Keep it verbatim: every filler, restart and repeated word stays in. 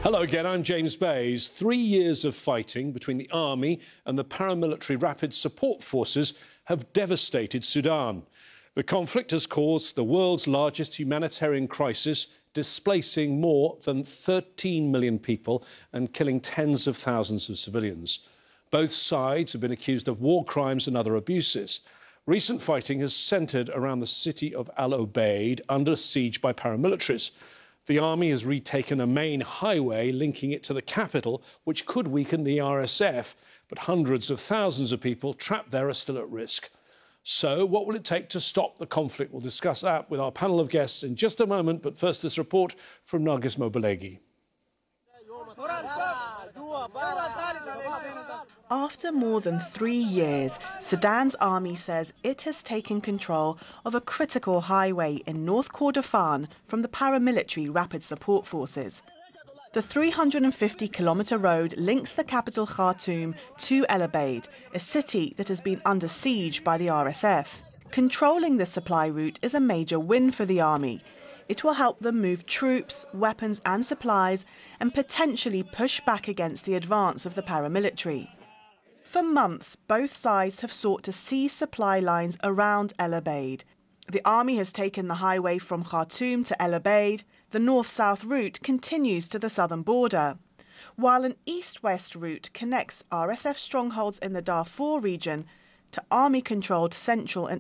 Hello again, I'm James Bays. Three years of fighting between the army and the paramilitary rapid support forces have devastated Sudan. The conflict has caused the world's largest humanitarian crisis, displacing more than thirteen million people and killing tens of thousands of civilians. Both sides have been accused of war crimes and other abuses. Recent fighting has centred around the city of Al Obeid, under siege by paramilitaries. The army has retaken a main highway linking it to the capital, which could weaken the R S F, but hundreds of thousands of people trapped there are still at risk. So what will it take to stop the conflict? We'll discuss that with our panel of guests in just a moment, but first this report from Nargis Mobilegi. After more than three years, Sudan's army says it has taken control of a critical highway in North Kordofan from the paramilitary rapid support forces. The three hundred fifty kilometre road links the capital Khartoum to El Obeid, a city that has been under siege by the R S F. Controlling the supply route is a major win for the army. It will help them move troops, weapons and supplies and potentially push back against the advance of the paramilitary. For months, both sides have sought to seize supply lines around El Obeid. The army has taken the highway from Khartoum to El Obeid. The north-south route continues to the southern border, while an east-west route connects R S F strongholds in the Darfur region to army-controlled central and